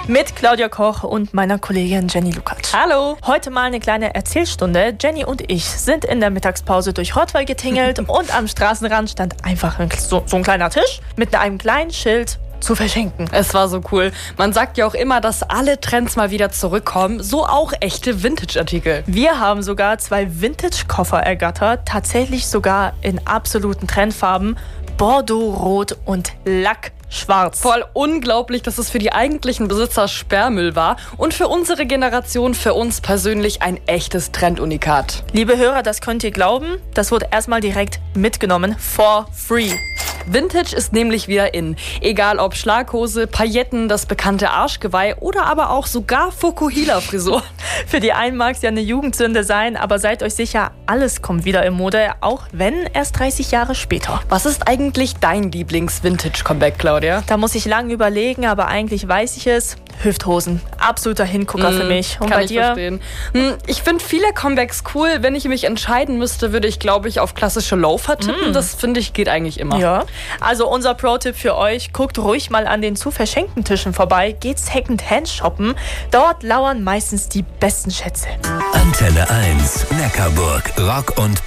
mit Claudia Koch und meiner Kollegin Jenny Lukacs. Hallo! Heute mal eine kleine Erzählstunde. Jenny und ich sind in der Mittagspause durch Rottweil getingelt und am Straßenrand stand einfach so ein kleiner Tisch mit einem kleinen Schild zu verschenken. Es war so cool. Man sagt ja auch immer, dass alle Trends mal wieder zurückkommen, so auch echte Vintage-Artikel. Wir haben sogar 2 Vintage-Koffer ergattert, tatsächlich sogar in absoluten Trendfarben, Bordeaux-Rot und Lack-Schwarz. Voll unglaublich, dass es für die eigentlichen Besitzer Sperrmüll war und für unsere Generation, für uns persönlich ein echtes Trendunikat. Liebe Hörer, das könnt ihr glauben, das wurde erstmal direkt mitgenommen, for free. Vintage ist nämlich wieder in. Egal ob Schlaghose, Pailletten, das bekannte Arschgeweih oder aber auch sogar Fukuhila-Frisur. Für die einen mag es ja eine Jugendsünde sein, aber seid euch sicher, alles kommt wieder in Mode, auch wenn erst 30 Jahre später. Was ist eigentlich dein Lieblings-Vintage-Comeback, Claudia? Da muss ich lange überlegen, aber eigentlich weiß ich es. Hüfthosen. Absoluter Hingucker für mich. Und kann bei ich dir? Verstehen. Ich finde viele Comebacks cool. Wenn ich mich entscheiden müsste, würde ich, glaube ich, auf klassische Loafer tippen. Das finde ich geht eigentlich immer. Ja. Also unser Pro-Tipp für euch, guckt ruhig mal an den zu verschenkten Tischen vorbei, geht Second-Hand shoppen. Dort lauern meistens die besten Schätze. Antenne 1, Neckarburg, Rock und